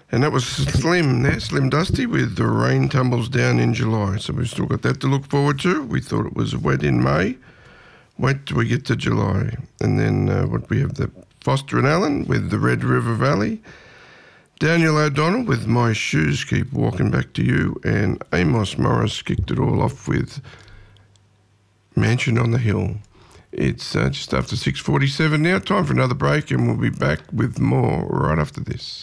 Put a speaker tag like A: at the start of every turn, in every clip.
A: And that was Slim Dusty with The Rain Tumbles Down in July. So we've still got that to look forward to. We thought it was wet in May. Wait till we get to July. And then we have the Foster and Allen with The Red River Valley. Daniel O'Donnell with My Shoes Keep Walking Back to You. And Amos Morris kicked it all off with Mansion on the Hill. It's just after 6:47 now. Time for another break, and we'll be back with more right after this.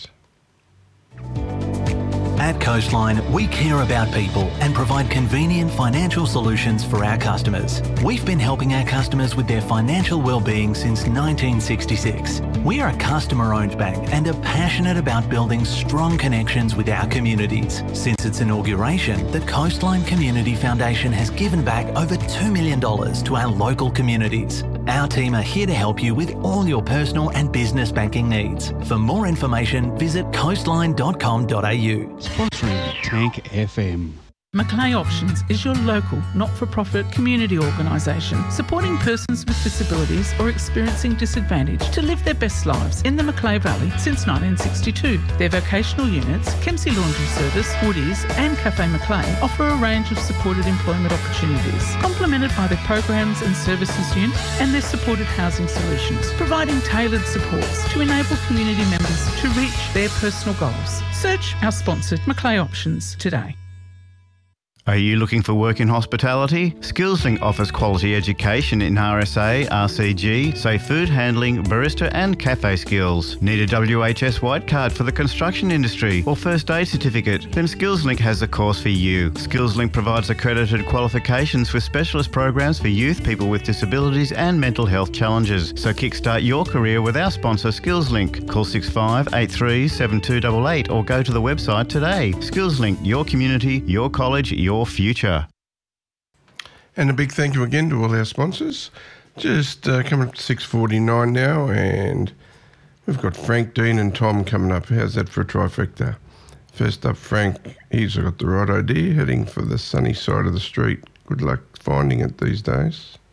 B: At Coastline, we care about people and provide convenient financial solutions for our customers. We've been helping our customers with their financial well-being since 1966. We are a customer-owned bank and are passionate about building strong connections with our communities. Since its inauguration, the Coastline Community Foundation has given back over $2 million to our local communities. Our team are here to help you with all your personal and business banking needs. For more information, visit coastline.com.au.
C: Sponsoring Tank FM.
D: Macleay Options is your local, not-for-profit community organisation supporting persons with disabilities or experiencing disadvantage to live their best lives in the Macleay Valley since 1962. Their vocational units, Kempsey Laundry Service, Woodies and Cafe Macleay offer a range of supported employment opportunities, complemented by their programs and services unit and their supported housing solutions, providing tailored supports to enable community members to reach their personal goals. Search our sponsored Macleay Options today.
E: Are you looking for work in hospitality? SkillsLink offers quality education in RSA, RCG, safe food handling, barista and cafe skills. Need a WHS white card for the construction industry or first aid certificate? Then SkillsLink has the course for you. SkillsLink provides accredited qualifications with specialist programs for youth, people with disabilities and mental health challenges. So kickstart your career with our sponsor SkillsLink. Call 6583 7288 or go to the website today. SkillsLink, your community, your college, your future.
A: And a big thank you again to all our sponsors. Just coming up to 6:49 now, and we've got Frank, Dean and Tom coming up. How's that for a trifecta? First up, Frank, he's got the right idea, heading for the sunny side of the street. Good luck finding it these days.